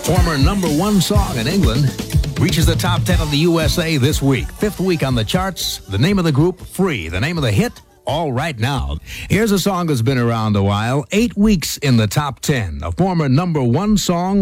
Former number one song in England reaches the top 10 of the USA this week. Fifth week on the charts. The name of the group, Free. The name of the hit, All Right Now. Here's a song that's been around a while. 8 weeks in the top 10. A former number one song